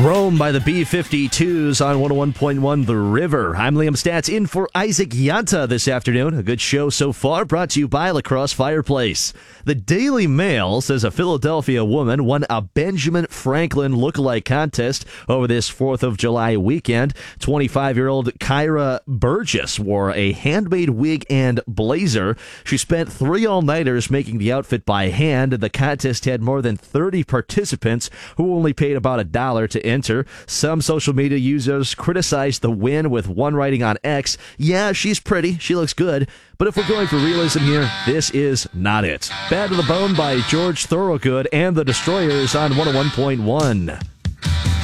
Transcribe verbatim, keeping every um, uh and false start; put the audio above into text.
Rome by the B fifty-twos on one oh one point one The River. I'm Liam Stats in for Isaac Yanta this afternoon. A good show so far, brought to you by Lacrosse Fireplace. The Daily Mail says a Philadelphia woman won a Benjamin Franklin lookalike contest over this fourth of July weekend. twenty-five-year-old Kyra Burgess wore a handmade wig and blazer. She spent three all-nighters making the outfit by hand. The contest had more than thirty participants who only paid about a dollar to enter. Some social media users criticized the win, with one writing on X, "Yeah, she's pretty, she looks good, but if we're going for realism here, this is not it." Bad to the Bone by George Thorogood and the Destroyers on one oh one point one.